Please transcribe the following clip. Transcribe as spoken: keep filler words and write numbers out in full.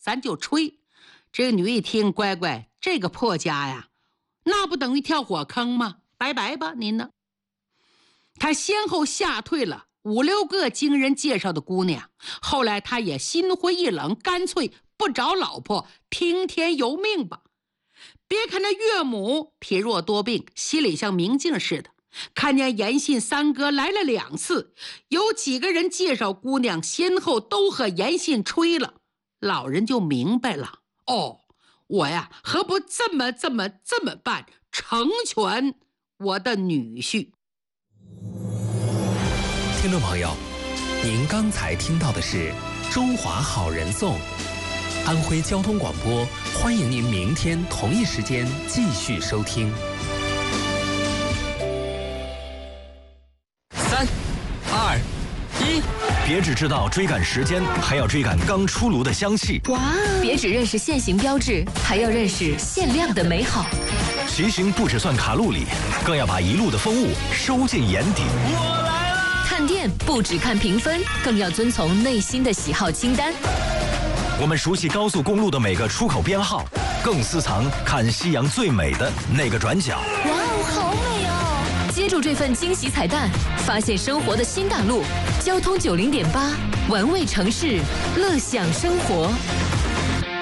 咱就吹。这个女一听，乖乖，这个破家呀，那不等于跳火坑吗？拜拜吧您呢。他先后吓退了五六个经人介绍的姑娘，后来他也心灰意冷，干脆不找老婆，听天由命吧。别看那岳母体弱多病，心里像明镜似的，看见严信三哥来了两次，有几个人介绍姑娘，先后都和严信吹了，老人就明白了，哦，我呀何不这么这么这么办，成全我的女婿。 听众朋友，您刚才听到的是《中华好人颂》，安徽交通广播，欢迎您明天同一时间继续收听。 三、二、一， 别只知道追赶时间，还要追赶刚出炉的香气。 哇！别只认识现行标志，还要认识限量的美好。 骑行不只算卡路里，更要把一路的风物收进眼底。 我来了！ 看店不只看评分，更要遵从内心的喜好清单。 我们熟悉高速公路的每个出口编号，更私藏看夕阳最美的那个转角。 哇哦，好美哦！接住这份惊喜彩蛋，发现生活的新大陆。交通九零点八，玩味城市，乐享生活。